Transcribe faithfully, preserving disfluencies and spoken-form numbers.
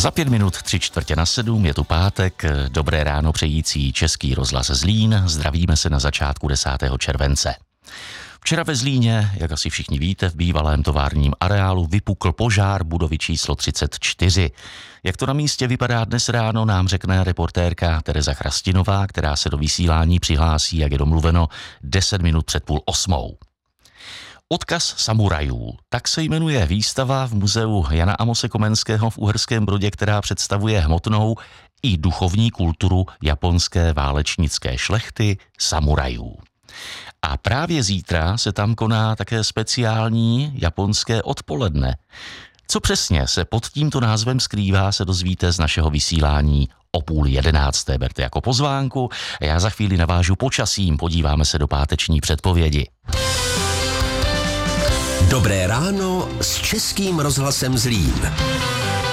Za pět minut tři čtvrtě na sedm je tu pátek, dobré ráno přející Český rozhlas Zlín, zdravíme se na začátku desátého července. Včera ve Zlíně, jak asi všichni víte, v bývalém továrním areálu vypukl požár budovy číslo třicet čtyři. Jak to na místě vypadá dnes ráno, nám řekne reportérka Tereza Chrastinová, která se do vysílání přihlásí, jak je domluveno, deset minut před půl osmou. Odkaz samurajů. Tak se jmenuje výstava v muzeu Jana Amose Komenského v Uherském Brodě, která představuje hmotnou i duchovní kulturu japonské válečnické šlechty samurajů. A právě zítra se tam koná také speciální japonské odpoledne. Co přesně se pod tímto názvem skrývá, se dozvíte z našeho vysílání o půl jedenácté. Berte jako pozvánku. Já za chvíli navážu počasím, podíváme se do páteční předpovědi. Dobré ráno s Českým rozhlasem Zlín.